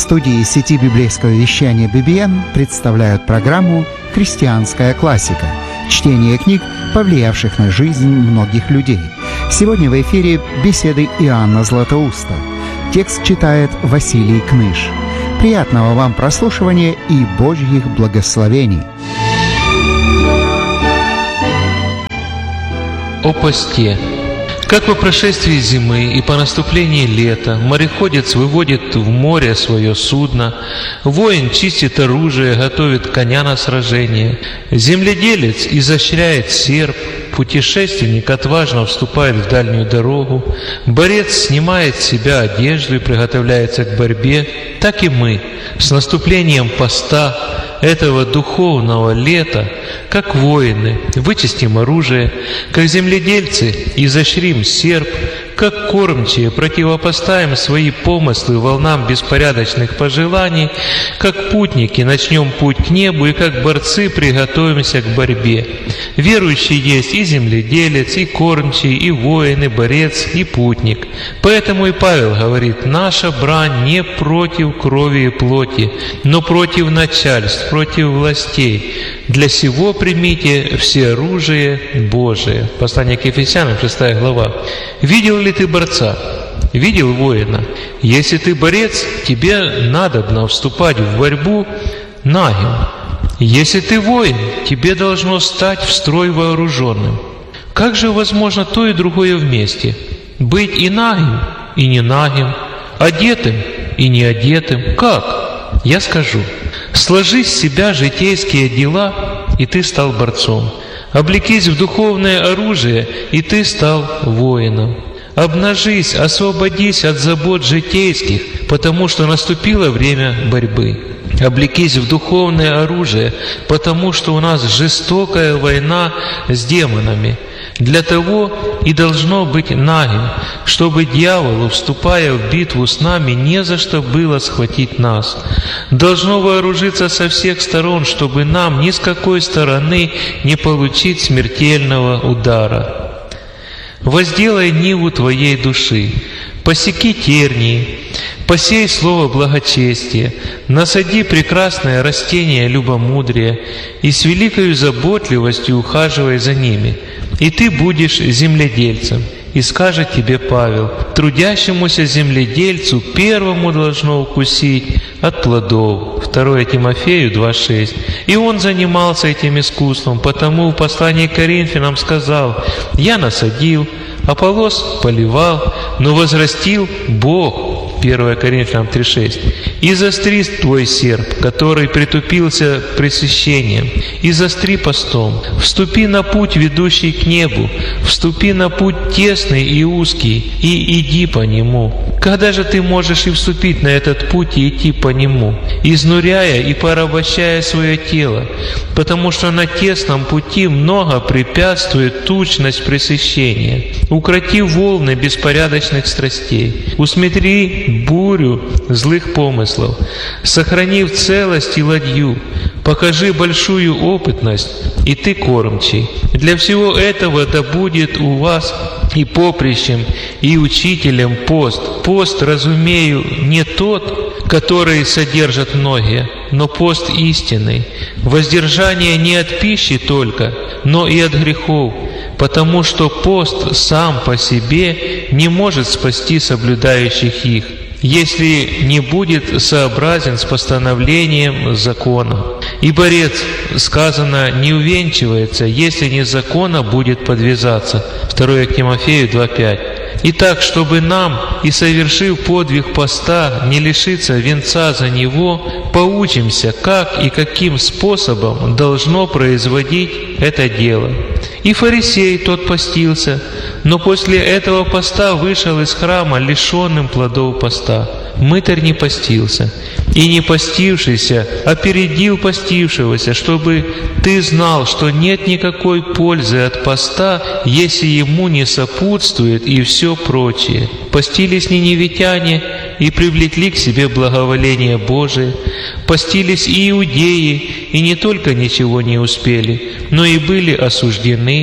студии сети библейского вещания BBN представляют программу «Христианская классика». Чтение книг, повлиявших на жизнь многих людей. Сегодня в эфире беседы Иоанна Златоуста. Текст читает Василий Кныш. Приятного вам прослушивания и Божьих благословений. О посте. Как по прошествии зимы и по наступлении лета мореходец выводит в море свое судно, воин чистит оружие, готовит коня на сражение, земледелец изощряет серп, путешественник отважно вступает в дальнюю дорогу, борец снимает с себя одежду и приготовляется к борьбе, так и мы с наступлением поста этого духовного лета, как воины, вычистим оружие, как земледельцы изощрим серп, как кормчие противопоставим свои помыслы волнам беспорядочных пожеланий, как путники начнем путь к небу и как борцы приготовимся к борьбе. Верующий есть и земледелец, и кормчий, и воин, и борец, и путник. Поэтому и Павел говорит: наша брань не против крови и плоти, но против начальств, против властей. Для сего примите все оружие Божие. Послание к Ефесянам, 6 глава. Видел ли ты борца? Видел воина? Если ты борец, тебе надобно вступать в борьбу нагим. Если ты воин, тебе должно стать в строй вооруженным. Как же возможно то и другое вместе? Быть и нагим, и не нагим, одетым и не одетым? Как? Я скажу. Сложи с себя житейские дела, и ты стал борцом. Облекись в духовное оружие, и ты стал воином. Обнажись, освободись от забот житейских, потому что наступило время борьбы. Облекись в духовное оружие, потому что у нас жестокая война с демонами. Для того и должно быть нагим, чтобы дьяволу, вступая в битву с нами, не за что было схватить нас. Должно вооружиться со всех сторон, чтобы нам ни с какой стороны не получить смертельного удара. Возделай ниву твоей души, посеки тернии, посей слово благочестия, насади прекрасное растение любомудрия и с великою заботливостью ухаживай за ними, и ты будешь земледельцем. И скажет тебе Павел: трудящемуся земледельцу первому должно укусить от плодов. 2 Тимофею 2,6. И он занимался этим искусством, потому в послании к Коринфянам сказал: «Я насадил, Аполлос поливал, но возрастил Бог». 1 Коринфянам 3,6. «И заостри твой серп, который притупился пресыщением, и заостри постом. Вступи на путь, ведущий к небу, вступи на путь тесный и узкий, и иди по нему». Когда же ты можешь и вступить на этот путь и идти по нему, изнуряя и порабощая свое тело, потому что на тесном пути много препятствует тучность пресыщения. Укроти волны беспорядочных страстей, усмотри бурю злых помыслов, сохрани в целости ладью, покажи большую опытность, и ты кормчий. Для всего этого да будет у вас и поприщем, и учителем пост. Пост, разумею, не тот, который содержат многие, но пост истинный. Воздержание не от пищи только, но и от грехов, потому что пост сам по себе не может спасти соблюдающих их, если не будет сообразен с постановлением закона. И борец, сказано, не увенчивается, если не закона будет подвязаться. 2 Тимофею 2,5. Итак, чтобы нам, и совершив подвиг поста, не лишиться венца за него, поучимся, как и каким способом должно производить это дело. И фарисей тот постился, но после этого поста вышел из храма лишенным плодов поста. Мытарь не постился, и не постившийся опередил постившегося, чтобы ты знал, что нет никакой пользы от поста, если ему не сопутствует и все прочее. Постились ниневитяне и привлекли к себе благоволение Божие, постились и иудеи, и не только ничего не успели, но и были осуждены,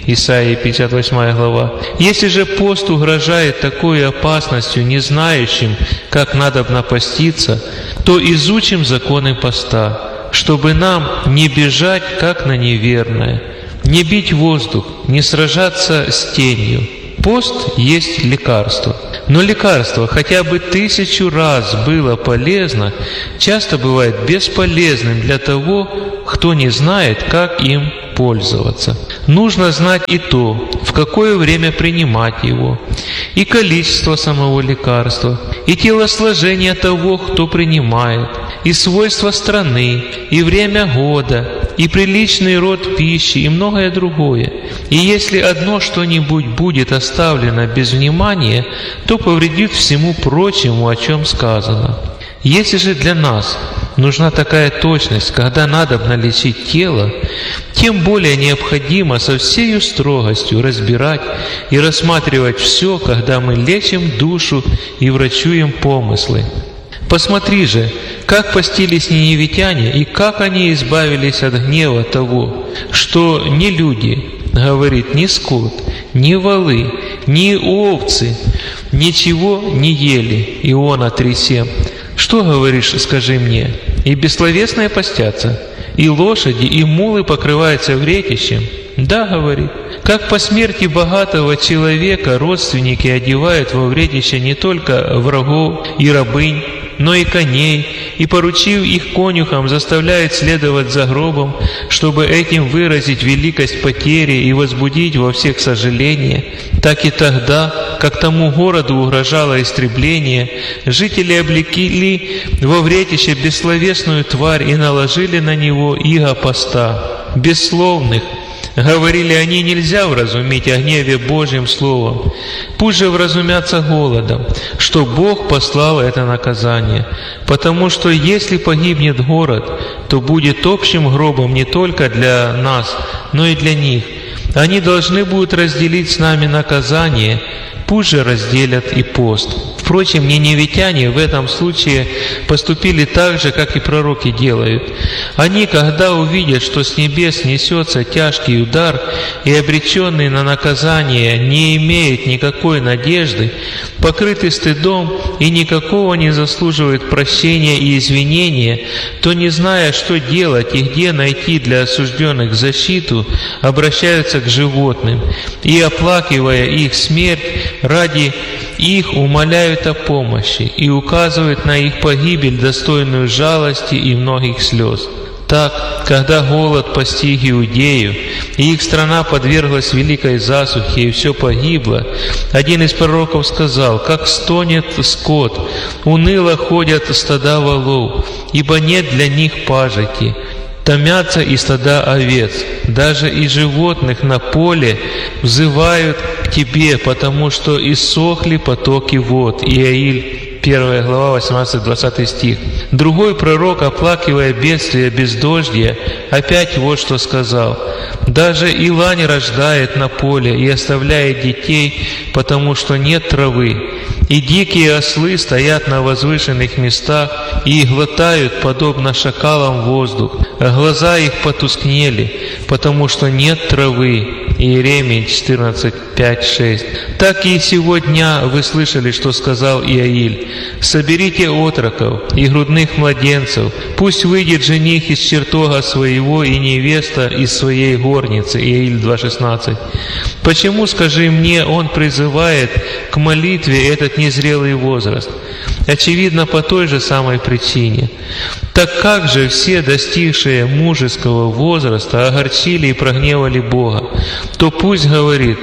Исаии 58 глава. Если же пост угрожает такой опасностью не знающим, как надобно поститься, то изучим законы поста, чтобы нам не бежать, как на неверное, не бить воздух, не сражаться с тенью. Пост есть лекарство. Но лекарство хотя бы 1000 раз было полезно, часто бывает бесполезным для того, кто не знает, как им пользоваться. Нужно знать и то, в какое время принимать его, и количество самого лекарства, и телосложение того, кто принимает, и свойства страны, и время года, и приличный род пищи, и многое другое. И если одно что-нибудь будет оставлено без внимания, то повредит всему прочему, о чем сказано. Если же для нас нужна такая точность, когда надобно лечить тело, тем более необходимо со всею строгостью разбирать и рассматривать все, когда мы лечим душу и врачуем помыслы. Посмотри же, как постились ниневитяне и как они избавились от гнева того, что не люди, говорит, ни скот, ни волы, ни овцы, ничего не ели. Иона 3:7. Что говоришь, скажи мне? И бессловесные постятся, и лошади, и мулы покрываются вретищем. Да, говорит, как по смерти богатого человека родственники одевают во вретище не только врагов и рабынь, но и коней, и, поручив их конюхам, заставляет следовать за гробом, чтобы этим выразить великость потери и возбудить во всех сожаление, так и тогда, как тому городу угрожало истребление, жители облекли во вретище бессловесную тварь и наложили на него иго поста. Бессловных, говорили они, нельзя вразумить о гневе Божьим словом. Пусть же вразумятся голодом, что Бог послал это наказание. Потому что если погибнет город, то будет общим гробом не только для нас, но и для них. Они должны будут разделить с нами наказание, пусть же разделят и пост. Впрочем, ниневитяне в этом случае поступили так же, как и пророки делают. Они, когда увидят, что с небес несется тяжкий удар, и обреченный на наказание не имеет никакой надежды, покрыты стыдом и никакого не заслуживает прощения и извинения, то, не зная, что делать и где найти для осужденных защиту, обращаются к животным и, оплакивая их смерть, ради их умоляют о помощи и указывают на их погибель, достойную жалости и многих слез. Так, когда голод постиг Иудею, и их страна подверглась великой засухе, и все погибло, один из пророков сказал: «Как стонет скот, уныло ходят стада волов, ибо нет для них пажити. Томятся и стада овец, даже и животных на поле взывают к Тебе, потому что иссохли потоки вод». Иаиль 1 глава, 18-20 стих. Другой пророк, оплакивая бедствие бездождья, опять вот что сказал: «Даже и лань рождает на поле и оставляет детей, потому что нет травы. И дикие ослы стоят на возвышенных местах и глотают, подобно шакалам, воздух. Глаза их потускнели, потому что нет травы». Иеремии 14, 5, 6. Так и сегодня вы слышали, что сказал Иаиль: «Соберите отроков и грудных младенцев, пусть выйдет жених из чертога своего и невеста из своей горницы». Иаиль 2,16. Почему, скажи мне, он призывает к молитве этот незрелый возраст? Очевидно, по той же самой причине. Так как же все достигшие мужеского возраста огорчили и прогневали Бога, то пусть говорит: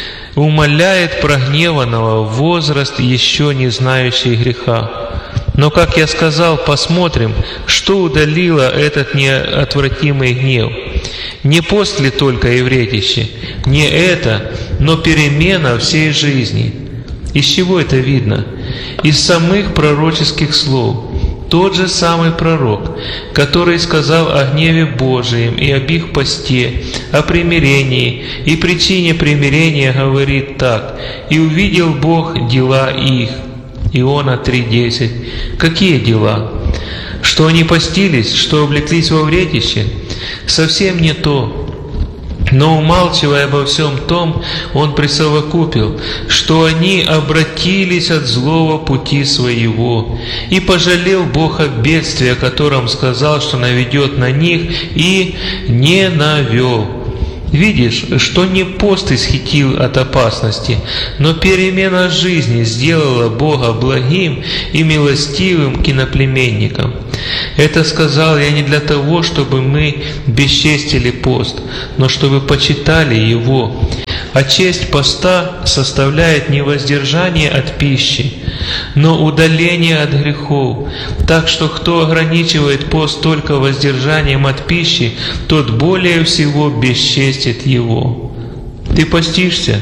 «Умоляет прогневанного возраст, еще не знающий греха». Но, как я сказал, посмотрим, что удалило этот неотвратимый гнев. Не пост ли только и вретище? Не это, но перемена всей жизни. Из чего это видно? Из самых пророческих слов. Тот же самый пророк, который сказал о гневе Божием и об их посте, о примирении и причине примирения, говорит так: «И увидел Бог дела их». Иона 3:10. Какие дела? Что они постились, что облеклись во вретище? Совсем не то. Но, умалчивая обо всем том, он присовокупил, что они обратились от злого пути своего, и пожалел Бог о бедствии, о котором сказал, что наведет на них, и не навел. Видишь, что не пост исхитрил от опасности, но перемена жизни сделала Бога благим и милостивым к иноплеменникам. Это сказал я не для того, чтобы мы бесчестили пост, но чтобы почитали его. А честь поста составляет не воздержание от пищи, но удаление от грехов. Так что кто ограничивает пост только воздержанием от пищи, тот более всего бесчестит его. Ты постишься?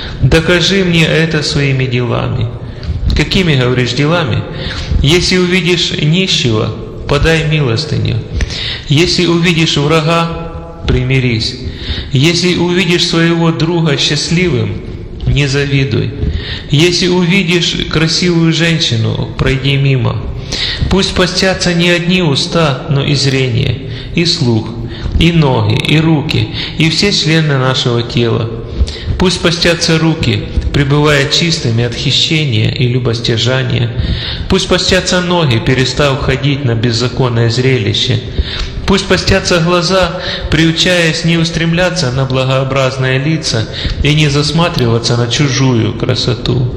Докажи мне это своими делами. Какими, говоришь, делами? Если увидишь нищего, подай милостыню. Если увидишь врага, примирись. Если увидишь своего друга счастливым, не завидуй. Если увидишь красивую женщину, пройди мимо. Пусть постятся не одни уста, но и зрение, и слух, и ноги, и руки, и все члены нашего тела. Пусть постятся руки, пребывая чистыми от хищения и любостяжания. Пусть постятся ноги, перестав ходить на беззаконное зрелище. Пусть постятся глаза, приучаясь не устремляться на благообразные лица и не засматриваться на чужую красоту.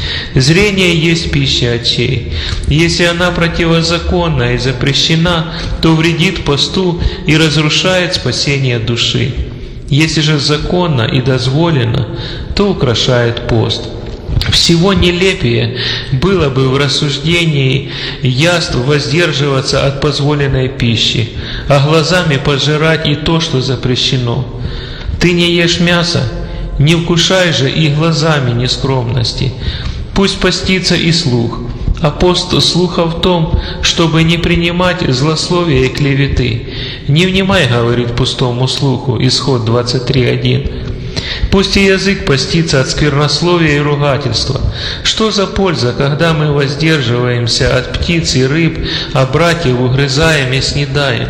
Зрение есть пища очей. Если она противозаконна и запрещена, то вредит посту и разрушает спасение души. Если же законно и дозволено, то украшает пост. Всего нелепее было бы в рассуждении яств воздерживаться от позволенной пищи, а глазами пожирать и то, что запрещено. Ты не ешь мясо, не вкушай же и глазами нескромности. Пусть постится и слух, а пост слуха в том, чтобы не принимать злословия и клеветы. Не внимай, говорит пустому слуху, Исход 23:1. Пусть и язык постится от сквернословия и ругательства. Что за польза, когда мы воздерживаемся от птиц и рыб, а братьев угрызаем и снедаем?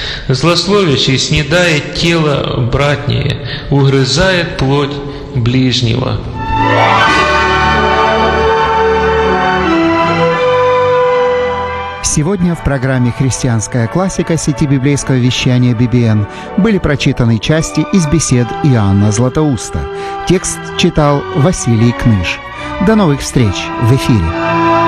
Злословящий снедает тело братнее, угрызает плоть ближнего. Сегодня в программе «Христианская классика» сети библейского вещания BBN были прочитаны части из бесед Иоанна Златоуста. Текст читал Василий Кныш. До новых встреч в эфире.